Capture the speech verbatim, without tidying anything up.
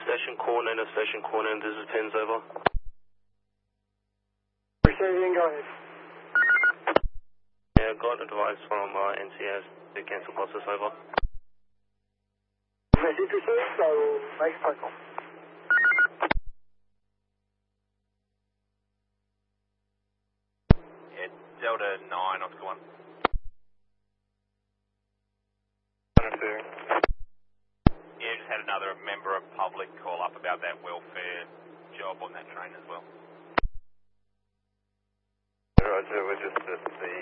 station Corner, station Corner, this is Pins over. Receiving, go ahead. Yeah, got advice from uh, N C S to cancel process over. Message received, so make a phone call. Yeah, Delta nine, Oscar one. Understood. Yeah, just had another member of public call up about that welfare job on that train as well. Roger, we're just at the